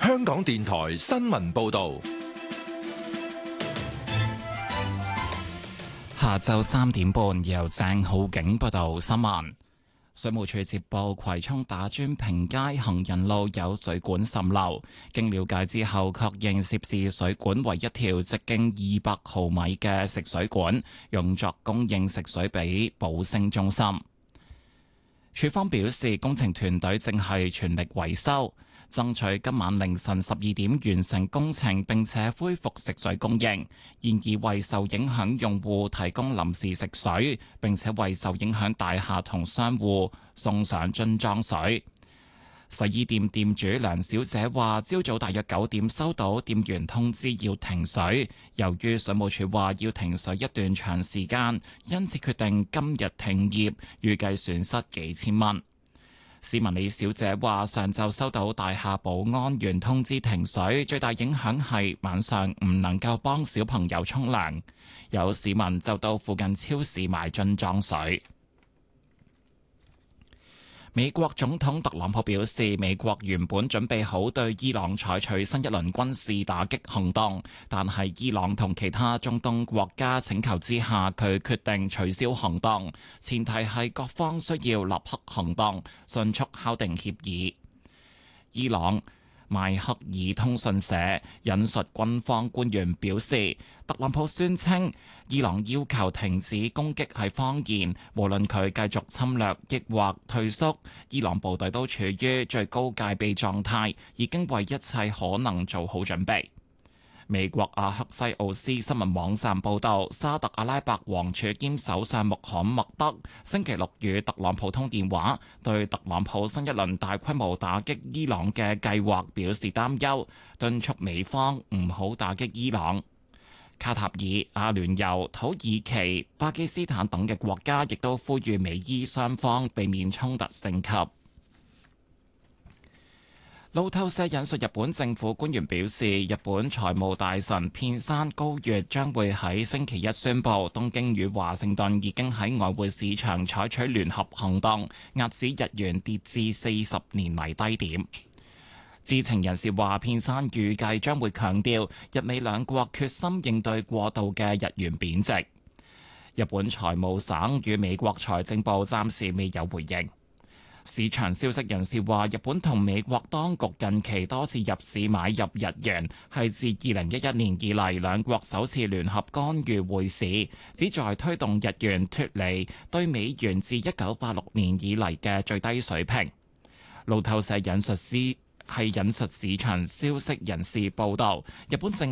香港電台新聞報道。 下晝3點半，由鄭浩景報道新聞。水務署接報葵涌打磚坪街行人路有水管滲漏，經了解之後，確認涉事水管為一條直徑200毫米嘅食水管，用作供應食水俾寶星中心。署方表示，工程團隊正係全力維修，爭取今晚凌晨12點完成工程，並且恢復食水供應。現已為受影響用戶提供臨時食水，並且為受影響大廈同商戶送上樽裝水。洗衣店店主梁小姐話，朝早大約9點收到店員通知要停水，由於水務署話要停水一段長時間，因此決定今日停業，預計損失幾千蚊。市民李小姐話，上晝收到大廈保安員通知停水，最大影響係晚上唔能夠幫小朋友沖涼。有市民就到附近超市買樽裝水。美國總統特朗普表示，美國原本準備好對伊朗採取新一輪軍事打擊行動，但係伊朗同其他中東國家請求之下，佢決定取消行動，前提係各方需要立刻行動，迅速敲定協議。伊朗邁克爾通訊社引述軍方官員表示，特朗普宣稱伊朗要求停止攻擊係謊言，無論佢繼續侵略抑或退縮，伊朗部隊都處於最高戒備狀態，已經為一切可能做好準備。美國阿克西奧斯新聞網站報道，沙特阿拉伯王儲兼首相穆罕默德星期六與特朗普通電話，對特朗普新一輪大規模打擊伊朗嘅計劃表示擔憂，敦促美方唔好打擊伊朗。卡塔爾、阿聯酋、土耳其、巴基斯坦等嘅國家亦都呼籲美伊雙方避免衝突升級。路透社引述日本政府官員表示，日本財務大臣片山高月將會喺星期一宣布，東京與華盛頓已經喺外匯市場採取聯合行動，遏止日元跌至40年嚟低點。知情人士話，片山預計將會強調日美兩國決心應對過度嘅日元貶值。日本財務省與美國財政部暫時未有回應。市場消息人士話，日本同美國當局近期多次入市買入日元，係自2011年以嚟兩國首次聯合干預匯市，旨在推動日元脫離對美元自1986年以嚟嘅最低水平。路透社引述市場消息人士報道，日本政